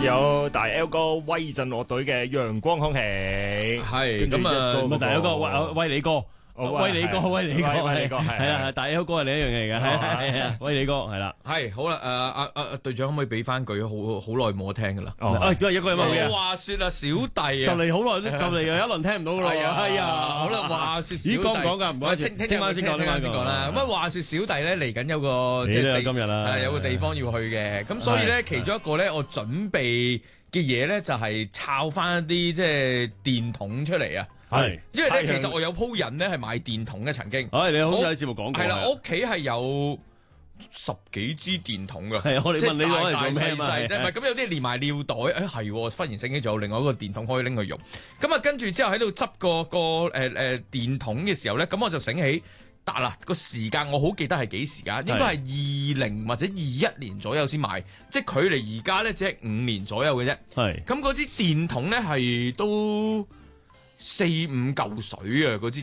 有大 L 哥威震樂隊嘅陽光空氣， 係咁啊， 大 L 哥威你哥。威你哥係啦，大 L 哥係另一樣嘢嚟嘅，係啊，威你哥係啦， 係好啦，隊長可唔可以俾翻句好耐冇聽噶啦？ 都係一個有乜好嘢？ 話說啊，小弟啊， 就嚟好耐，就嚟又一輪聽唔到噶啦，係啊， 好啦，話說小弟， 講唔講噶？唔該，聽晚先講啦。咁啊，話說小弟咧嚟緊有個即係今日啦， 有個地方要去嘅，咁所以咧其中一個咧我準備嘅嘢咧就係抄翻一啲即係電筒出嚟啊！ 係， 因為咧其實我有鋪人咧係買電筒嘅曾經。 你好似喺節目講過。係啦，我屋企係有10幾支電筒㗎。 係我哋問你攞嚟做咩嘛？ 唔係咁有啲連埋尿袋，係忽然醒起仲有另外一個電筒可以拎去用。咁啊跟住之後喺度執個電筒嘅時候咧，咁我就醒起。得啦，個時間我好記得係幾時間，應該係20或者21年左右先買，即係距離而家咧只係5年左右嘅啫。係咁嗰支電筒咧係都4-5嚿水啊！嗰支